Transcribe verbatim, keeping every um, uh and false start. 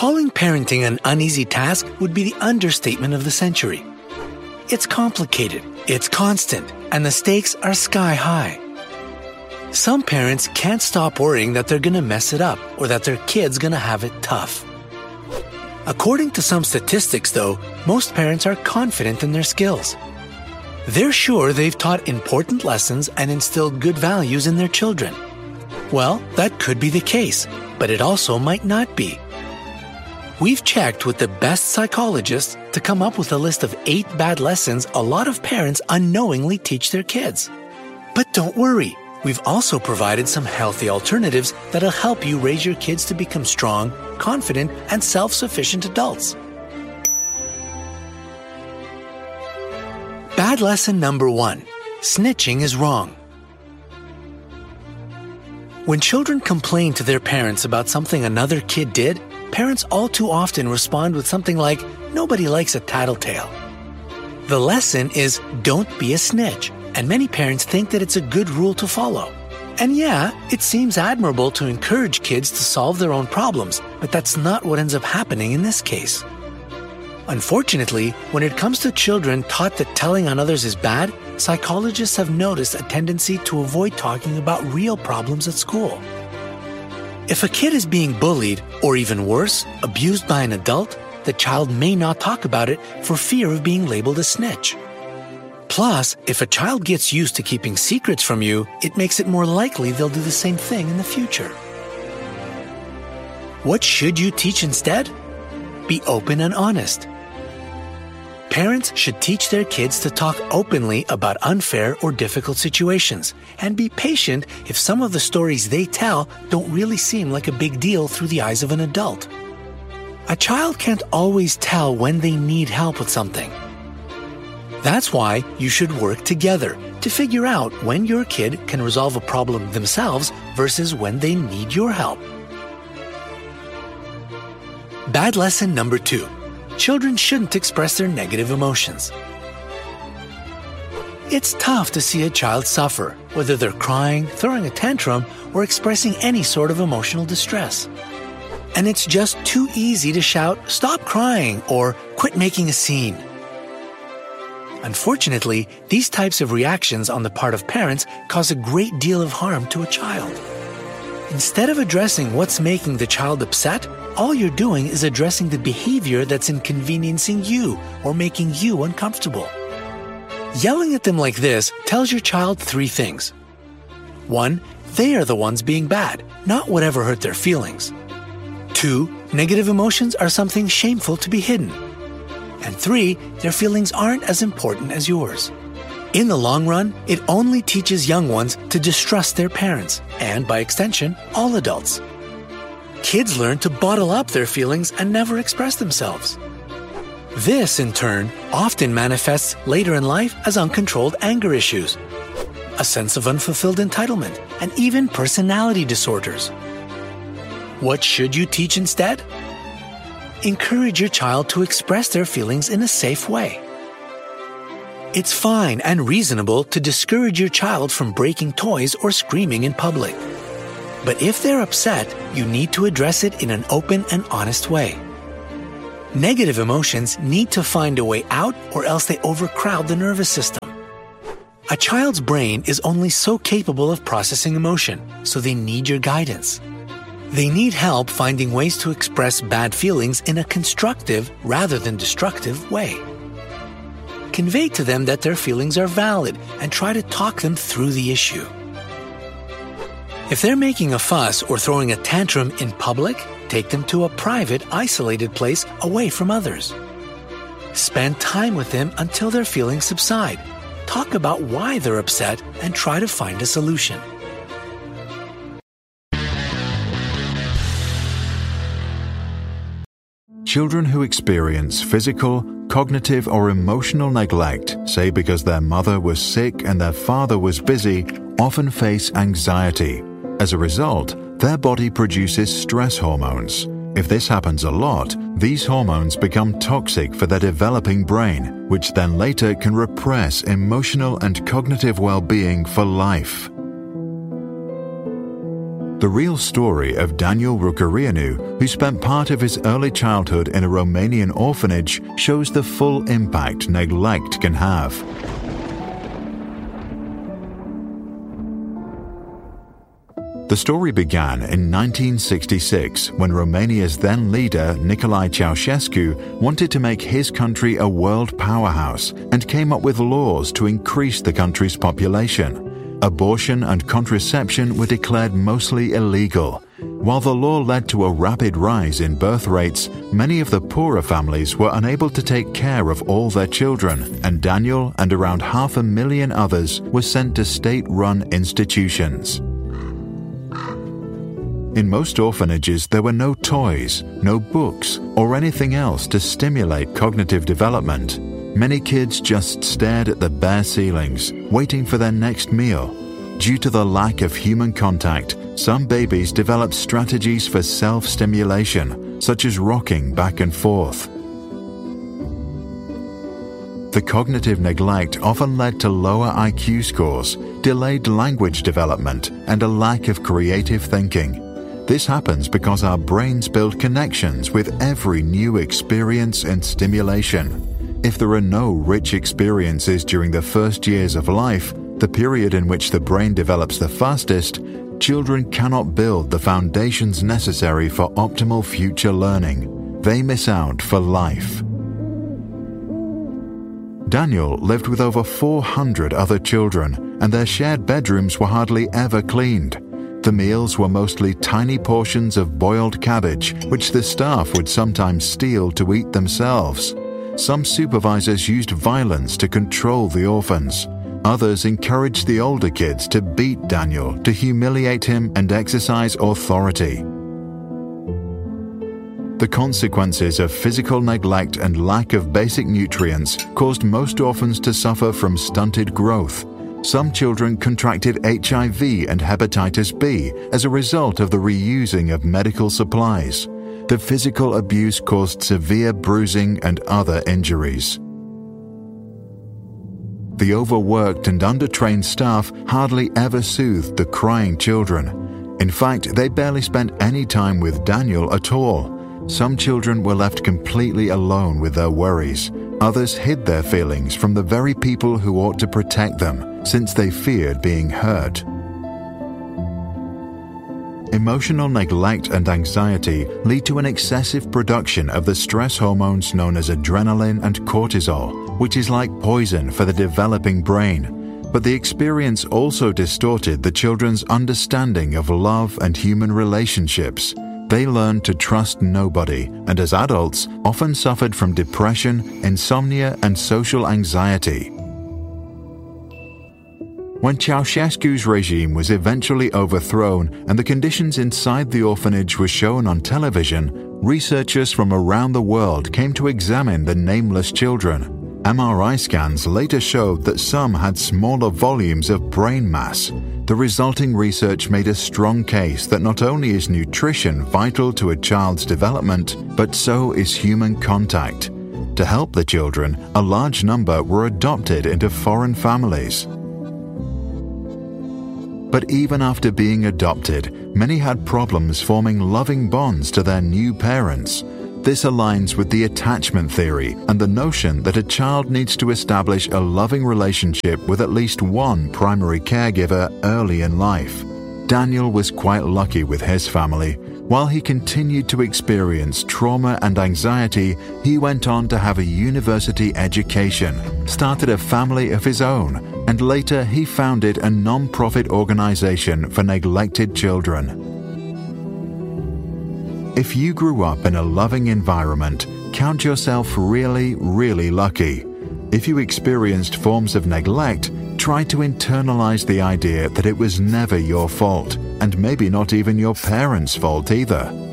Calling parenting an uneasy task would be the understatement of the century. It's complicated, it's constant, and the stakes are sky high. Some parents can't stop worrying that they're going to mess it up or that their kid's going to have it tough. According to some statistics, though, most parents are confident in their skills. They're sure they've taught important lessons and instilled good values in their children. Well, that could be the case, but it also might not be. We've checked with the best psychologists to come up with a list of eight bad lessons a lot of parents unknowingly teach their kids. But don't worry, we've also provided some healthy alternatives that'll help you raise your kids to become strong, confident, and self-sufficient adults. Bad lesson number one: snitching is wrong. When children complain to their parents about something another kid did, parents all too often respond with something like, "Nobody likes a tattletale." The lesson is don't be a snitch, and many parents think that it's a good rule to follow. And yeah, it seems admirable to encourage kids to solve their own problems, but that's not what ends up happening in this case. Unfortunately, when it comes to children taught that telling on others is bad, psychologists have noticed a tendency to avoid talking about real problems at school. If a kid is being bullied, or even worse, abused by an adult, the child may not talk about it for fear of being labeled a snitch. Plus, if a child gets used to keeping secrets from you, it makes it more likely they'll do the same thing in the future. What should you teach instead? Be open and honest. Parents should teach their kids to talk openly about unfair or difficult situations, and be patient if some of the stories they tell don't really seem like a big deal through the eyes of an adult. A child can't always tell when they need help with something. That's why you should work together to figure out when your kid can resolve a problem themselves versus when they need your help. Bad lesson number two: children shouldn't express their negative emotions. It's tough to see a child suffer, whether they're crying, throwing a tantrum, or expressing any sort of emotional distress. And it's just too easy to shout, "Stop crying," or "Quit making a scene." Unfortunately, these types of reactions on the part of parents cause a great deal of harm to a child. Instead of addressing what's making the child upset, all you're doing is addressing the behavior that's inconveniencing you or making you uncomfortable. Yelling at them like this tells your child three things. One, they are the ones being bad, not whatever hurt their feelings. Two, negative emotions are something shameful to be hidden. And three, their feelings aren't as important as yours. In the long run, it only teaches young ones to distrust their parents, and by extension, all adults. Kids learn to bottle up their feelings and never express themselves. This, in turn, often manifests later in life as uncontrolled anger issues, a sense of unfulfilled entitlement, and even personality disorders. What should you teach instead? Encourage your child to express their feelings in a safe way. It's fine and reasonable to discourage your child from breaking toys or screaming in public. But if they're upset, you need to address it in an open and honest way. Negative emotions need to find a way out, or else they overcrowd the nervous system. A child's brain is only so capable of processing emotion, so they need your guidance. They need help finding ways to express bad feelings in a constructive rather than destructive way. Convey to them that their feelings are valid and try to talk them through the issue. If they're making a fuss or throwing a tantrum in public, take them to a private, isolated place away from others. Spend time with them until their feelings subside. Talk about why they're upset and try to find a solution. Children who experience physical, cognitive, or emotional neglect, say because their mother was sick and their father was busy, often face anxiety. As a result, their body produces stress hormones. If this happens a lot, these hormones become toxic for their developing brain, which then later can repress emotional and cognitive well-being for life. The real story of Daniel Rucărianu, who spent part of his early childhood in a Romanian orphanage, shows the full impact neglect can have. The story began in nineteen sixty-six when Romania's then leader, Nicolae Ceausescu, wanted to make his country a world powerhouse and came up with laws to increase the country's population. Abortion and contraception were declared mostly illegal. While the law led to a rapid rise in birth rates, many of the poorer families were unable to take care of all their children, and Daniel and around half a million others were sent to state-run institutions. In most orphanages, there were no toys, no books, or anything else to stimulate cognitive development. Many kids just stared at the bare ceilings, waiting for their next meal. Due to the lack of human contact, some babies developed strategies for self-stimulation, such as rocking back and forth. The cognitive neglect often led to lower I Q scores, delayed language development, and a lack of creative thinking. This happens because our brains build connections with every new experience and stimulation. If there are no rich experiences during the first years of life, the period in which the brain develops the fastest, children cannot build the foundations necessary for optimal future learning. They miss out for life. Daniel lived with over four hundred other children, and their shared bedrooms were hardly ever cleaned. The meals were mostly tiny portions of boiled cabbage, which the staff would sometimes steal to eat themselves. Some supervisors used violence to control the orphans. Others encouraged the older kids to beat Daniel, to humiliate him and exercise authority. The consequences of physical neglect and lack of basic nutrients caused most orphans to suffer from stunted growth. Some children contracted H I V and hepatitis B as a result of the reusing of medical supplies. The physical abuse caused severe bruising and other injuries. The overworked and undertrained staff hardly ever soothed the crying children. In fact, they barely spent any time with Daniel at all. Some children were left completely alone with their worries. Others hid their feelings from the very people who ought to protect them, since they feared being hurt. Emotional neglect and anxiety lead to an excessive production of the stress hormones known as adrenaline and cortisol, which is like poison for the developing brain. But the experience also distorted the children's understanding of love and human relationships. They learned to trust nobody, and as adults, often suffered from depression, insomnia, and social anxiety. When Ceausescu's regime was eventually overthrown and the conditions inside the orphanage were shown on television, researchers from around the world came to examine the nameless children. M R I scans later showed that some had smaller volumes of brain mass. The resulting research made a strong case that not only is nutrition vital to a child's development, but so is human contact. To help the children, a large number were adopted into foreign families. But even after being adopted, many had problems forming loving bonds to their new parents. This aligns with the attachment theory and the notion that a child needs to establish a loving relationship with at least one primary caregiver early in life. Daniel was quite lucky with his family. While he continued to experience trauma and anxiety, he went on to have a university education, started a family of his own, and later he founded a non-profit organization for neglected children. If you grew up in a loving environment, count yourself really, really lucky. If you experienced forms of neglect, try to internalize the idea that it was never your fault, and maybe not even your parents' fault either.